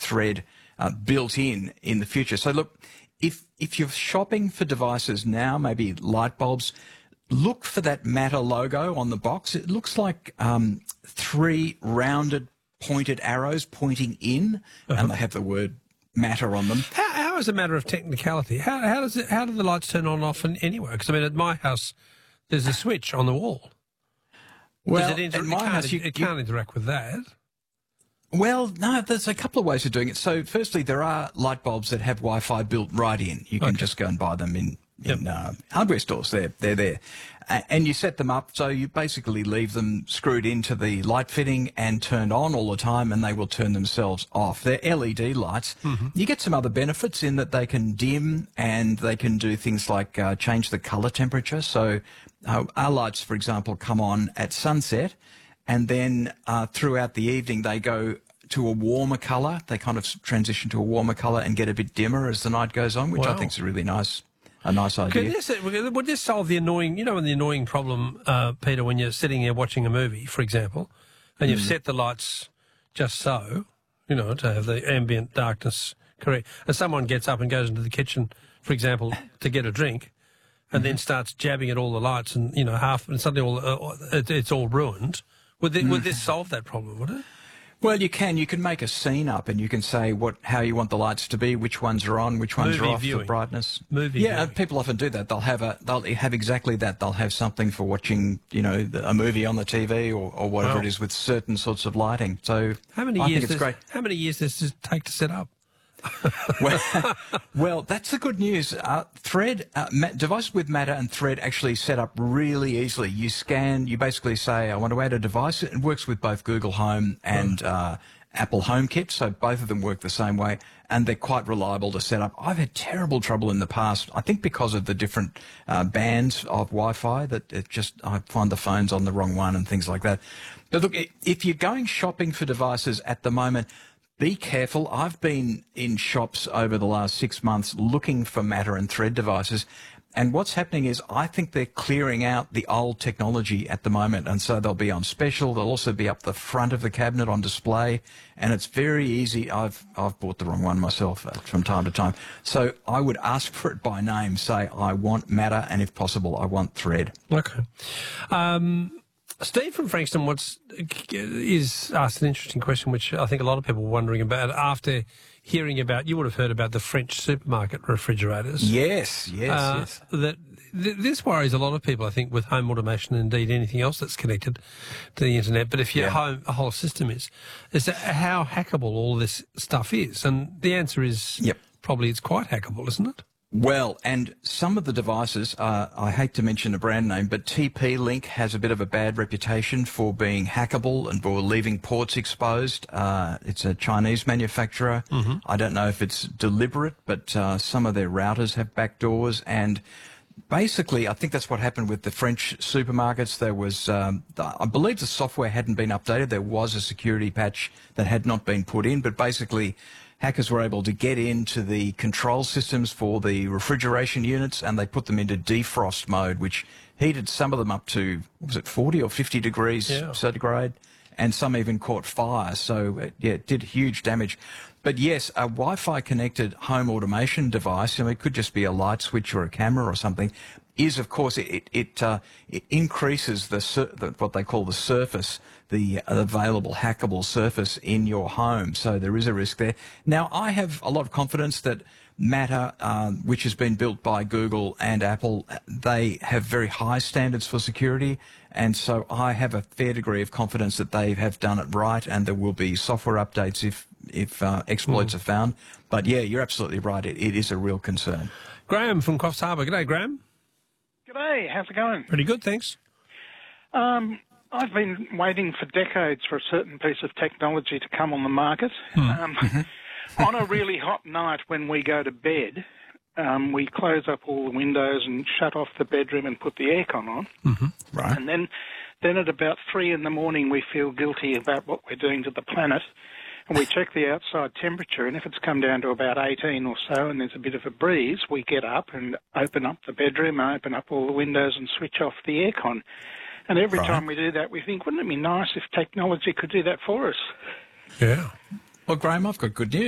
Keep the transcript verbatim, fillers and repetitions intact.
Thread uh, built in in the future. So look, if if you're shopping for devices now, maybe light bulbs, look for that Matter logo on the box. It looks like um, three rounded pointed arrows pointing in, uh-huh. and they have the word Matter on them. How, how is a matter of technicality? How, how does it? How do the lights turn on and off and anywhere? Because I mean, at my house, there's a switch on the wall. Well, it, inter- at my it, can't, house, you, it can't you, interact with that. Well, no, there's a couple of ways of doing it. So, firstly, there are light bulbs that have Wi-Fi built right in. You can okay. just go and buy them in, in yep. uh, hardware stores. They're, they're there. And you set them up so you basically leave them screwed into the light fitting and turned on all the time, and they will turn themselves off. They're L E D lights. Mm-hmm. You get some other benefits in that they can dim and they can do things like uh, change the colour temperature. So uh, our lights, for example, come on at sunset, and then uh, throughout the evening they go to a warmer colour. They kind of transition to a warmer colour and get a bit dimmer as the night goes on, which wow. I think is a really nice A nice idea. This, would this solve the annoying, you know, the annoying problem, uh, Peter, when you're sitting there watching a movie, for example, and you've mm. set the lights just so, you know, to have the ambient darkness correct, and someone gets up and goes into the kitchen, for example, to get a drink, and mm-hmm. then starts jabbing at all the lights, and you know, half and suddenly all uh, it, it's all ruined. Would, it, mm. would this solve that problem? Would it? Well, you can. You can make a scene up, and you can say what how you want the lights to be, which ones are on, which ones Movie are off, viewing. the brightness. Movie yeah, viewing. People often do that. They'll have a they'll have exactly that. They'll have something for watching, you know, a movie on the T V or, or whatever wow. it is with certain sorts of lighting. So how many I years? think it's great. How many years does this take to set up? well, well, that's the good news. Uh, Thread, uh, devices with Matter and Thread actually set up really easily. You scan, you basically say, I want to add a device. It works with both Google Home and uh, Apple HomeKit, so both of them work the same way, and they're quite reliable to set up. I've had terrible trouble in the past, I think because of the different uh, bands of Wi-Fi, that it just, I find the phone's on the wrong one and things like that. But look, if you're going shopping for devices at the moment, be careful. I've been in shops over the last six months looking for Matter and Thread devices, and what's happening is I think they're clearing out the old technology at the moment, and so they'll be on special. They'll also be up the front of the cabinet on display, and it's very easy. I've I've bought the wrong one myself uh, from time to time. So I would ask for it by name. Say, I want Matter, and if possible, I want Thread. Okay. Um Steve from Frankston wants, is asked an interesting question, which I think a lot of people were wondering about after hearing about, you would have heard about the French supermarket refrigerators. Yes, yes, uh, yes. That th- this worries a lot of people, I think, with home automation and indeed anything else that's connected to the internet. But if your yeah. home, a whole system is, is that how hackable all this stuff is. And the answer is yep. probably it's quite hackable, isn't it? Well, and some of the devices, uh, I hate to mention a brand name, but T P-Link has a bit of a bad reputation for being hackable and for leaving ports exposed. Uh, it's a Chinese manufacturer. Mm-hmm. I don't know if it's deliberate, but uh, some of their routers have backdoors, and basically I think that's what happened with the French supermarkets. There was, um, I believe the software hadn't been updated. There was a security patch that had not been put in, but basically hackers were able to get into the control systems for the refrigeration units, and they put them into defrost mode, which heated some of them up to, what was it, forty or fifty degrees yeah. centigrade, and some even caught fire. So, it, yeah, it did huge damage. But yes, a Wi-Fi connected home automation device, I mean, it could just be a light switch or a camera or something, is, of course, it it, uh, it increases the, sur- the what they call the surface, the available hackable surface in your home. So there is a risk there. Now, I have a lot of confidence that Matter, uh, which has been built by Google and Apple, they have very high standards for security, and so I have a fair degree of confidence that they have done it right, and there will be software updates if if uh, exploits mm. are found. But yeah, you're absolutely right. It, it is a real concern. Graham from Coffs Harbour. G'day, Graham. G'day. How's it going? Pretty good, thanks. Um, I've been waiting for decades for a certain piece of technology to come on the market. Mm. Um, mm-hmm. On a really hot night when we go to bed, um, we close up all the windows and shut off the bedroom and put the aircon on. Mm-hmm. Right. And then, then at about three in the morning, we feel guilty about what we're doing to the planet. And we check the outside temperature, and if it's come down to about eighteen or so and there's a bit of a breeze, we get up and open up the bedroom, open up all the windows and switch off the aircon. And every right. time we do that, we think, wouldn't it be nice if technology could do that for us? Yeah. Well, Graham, I've got good news.